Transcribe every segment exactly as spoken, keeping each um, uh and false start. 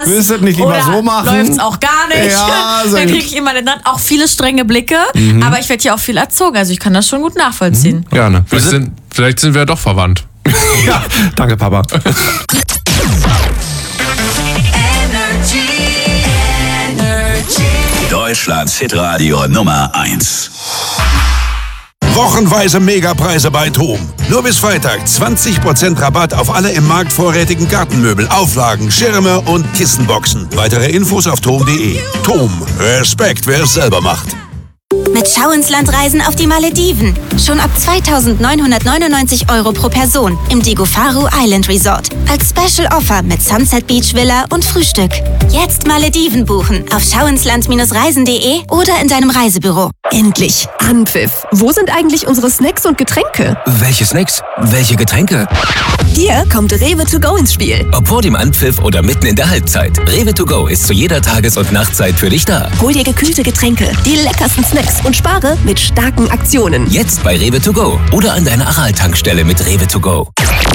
Müsstet nicht lieber oder so machen? läuft's auch gar nicht. Ja, dann kriege ich immer dann auch viele strenge Blicke, mhm. aber ich werde ja auch viel erzogen, also ich kann das schon gut nachvollziehen. Mhm. Gerne. Vielleicht sind, vielleicht sind wir doch verwandt. Ja, danke Papa. Deutschlands Hitradio Nummer eins. Wochenweise Megapreise bei TOM. Nur bis Freitag zwanzig Prozent Rabatt auf alle im Markt vorrätigen Gartenmöbel, Auflagen, Schirme und Kissenboxen. Weitere Infos auf tom punkt de. TOM. Respekt, wer es selber macht. Mit Schau ins Land reisen auf die Malediven. Schon ab zweitausendneunhundertneunundneunzig Euro pro Person im Digofaru Island Resort. Als Special Offer mit Sunset Beach Villa und Frühstück. Jetzt Malediven buchen auf schauinsland reisen punkt de oder in deinem Reisebüro. Endlich Anpfiff. Wo sind eigentlich unsere Snacks und Getränke? Welche Snacks? Welche Getränke? Hier kommt Rewe to go ins Spiel. Ob vor dem Anpfiff oder mitten in der Halbzeit. Rewe to go ist zu jeder Tages- und Nachtzeit für dich da. Hol dir gekühlte Getränke, die leckersten Snacks und spare mit starken Aktionen. Jetzt bei Rewe to go oder an deiner Aral-Tankstelle mit Rewe to go.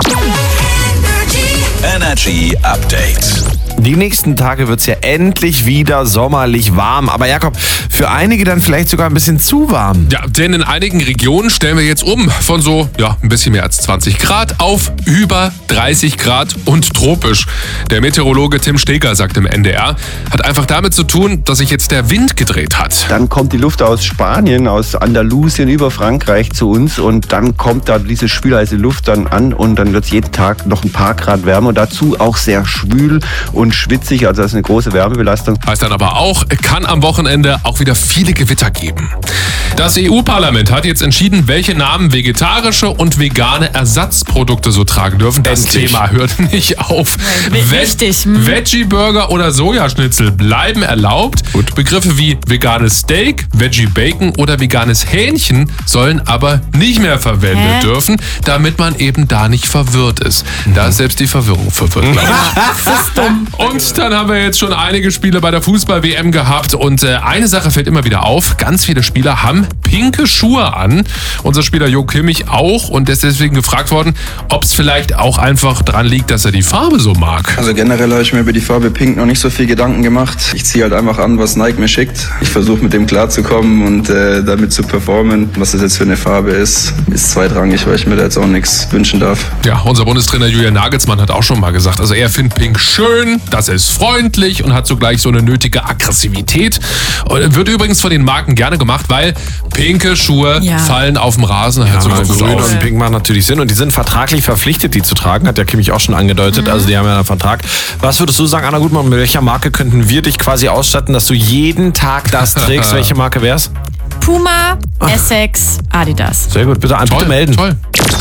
Energy Update. Die nächsten Tage wird es ja endlich wieder sommerlich warm. Aber Jakob, für einige dann vielleicht sogar ein bisschen zu warm. Ja, denn in einigen Regionen stellen wir jetzt um von so, ja, ein bisschen mehr als zwanzig Grad auf über dreißig Grad und tropisch. Der Meteorologe Tim Steger sagt im N D R, hat einfach damit zu tun, dass sich jetzt der Wind gedreht hat. Dann kommt die Luft aus Spanien, aus Andalusien über Frankreich zu uns und dann kommt da diese schwülheiße Luft dann an und dann wird es jeden Tag noch ein paar Grad wärmer und dazu auch sehr schwül und schwitzig, also das ist eine große Wärmebelastung. Heißt dann aber auch, kann am Wochenende auch wieder viele Gewitter geben. Das E U-Parlament hat jetzt entschieden, welche Namen vegetarische und vegane Ersatzprodukte so tragen dürfen. Das Endlich. Thema hört nicht auf. Ja, wichtig. Hm. Veggie-Burger oder Sojaschnitzel bleiben erlaubt. Gut. Begriffe wie veganes Steak, Veggie-Bacon oder veganes Hähnchen sollen aber nicht mehr verwendet Hä? dürfen, damit man eben da nicht verwirrt ist. Mhm. Da ist selbst die Verwirrung verwirrt. Das ist dumm. Und dann haben wir jetzt schon einige Spiele bei der Fußball-W M gehabt und äh, eine Sache fällt immer wieder auf, ganz viele Spieler haben pinke Schuhe an. Unser Spieler Jo Kimmich auch und ist deswegen gefragt worden, ob es vielleicht auch einfach dran liegt, dass er die Farbe so mag. Also generell habe ich mir über die Farbe Pink noch nicht so viel Gedanken gemacht. Ich ziehe halt einfach an, was Nike mir schickt. Ich versuche mit dem klarzukommen und äh, damit zu performen. Was das jetzt für eine Farbe ist, ist zweitrangig, weil ich mir da jetzt auch nichts wünschen darf. Ja, unser Bundestrainer Julian Nagelsmann hat auch schon mal gesagt, also er findet Pink schön, das ist freundlich und hat sogleich so eine nötige Aggressivität. Und wird übrigens von den Marken gerne gemacht, weil pinke Schuhe Ja. fallen auf dem Rasen halt Ja, so grün gut aus. und pink machen natürlich Sinn und die sind vertraglich verpflichtet, die zu tragen, hat der Kimmich auch schon angedeutet, also die haben ja einen Vertrag. Was würdest du sagen, Anna Gutmann, mit welcher Marke könnten wir dich quasi ausstatten, dass du jeden Tag das trägst? Welche Marke wär's? Puma, Essex, Adidas. Sehr gut, bitte, bitte Toll, melden. toll.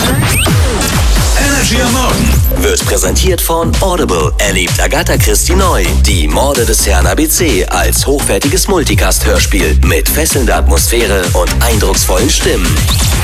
Energy am Morgen wird präsentiert von Audible. Erlebt Agatha Christie neu. Die Morde des Herrn A B C als hochwertiges Multicast-Hörspiel mit fesselnder Atmosphäre und eindrucksvollen Stimmen.